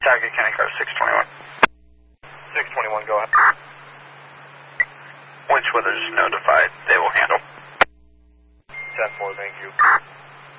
Target County Car 621. 621, go ahead. Winch weather's notified. They will handle. 10-4, thank you.